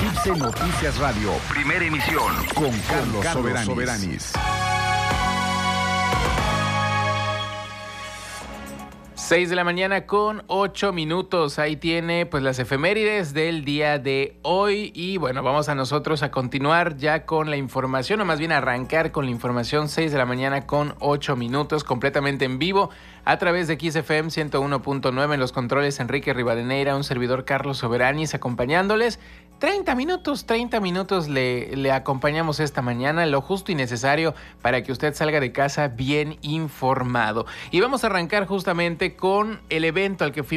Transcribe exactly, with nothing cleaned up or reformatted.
Eclipse Noticias Radio, primera emisión, con Carlos, Carlos Soberanis. Soberanis. seis de la mañana con ocho minutos. Ahí tiene pues las efemérides del día de hoy. Y bueno, vamos a nosotros a continuar ya con la información, o más bien arrancar con la información. Seis de la mañana con ocho minutos, completamente en vivo a través de Kiss F M ciento uno punto nueve. En los controles Enrique Rivadeneira, un servidor Carlos Soberanis acompañándoles. treinta minutos, treinta minutos le, le acompañamos esta mañana, lo justo y necesario para que usted salga de casa bien informado. Y vamos a arrancar justamente con el evento al que fuimos